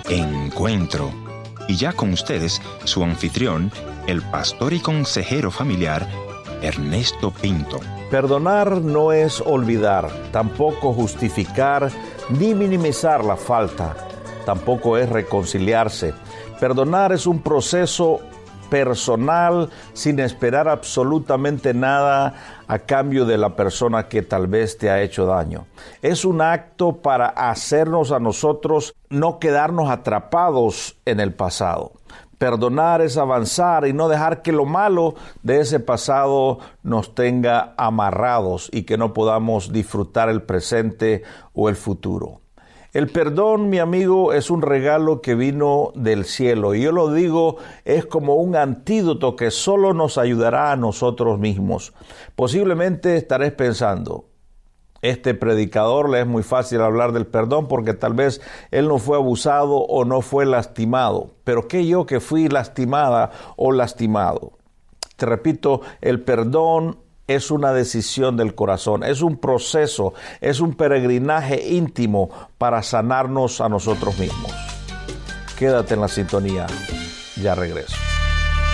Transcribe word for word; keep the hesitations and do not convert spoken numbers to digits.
Encuentro. Y ya con ustedes, su anfitrión, el pastor y consejero familiar, Ernesto Pinto. Perdonar no es olvidar, tampoco justificar ni minimizar la falta, tampoco es reconciliarse. Perdonar es un proceso personal sin esperar absolutamente nada a cambio de la persona que tal vez te ha hecho daño. Es un acto para hacernos a nosotros no quedarnos atrapados en el pasado. Perdonar es avanzar y no dejar que lo malo de ese pasado nos tenga amarrados y que no podamos disfrutar el presente o el futuro. El perdón, mi amigo, es un regalo que vino del cielo. Y yo lo digo, es como un antídoto que solo nos ayudará a nosotros mismos. Posiblemente estaréis pensando, este predicador le es muy fácil hablar del perdón porque tal vez él no fue abusado o no fue lastimado. Pero ¿qué yo que fui lastimada o lastimado? Te repito, el perdón es una decisión del corazón, es un proceso, es un peregrinaje íntimo para sanarnos a nosotros mismos. Quédate en la sintonía, ya regreso.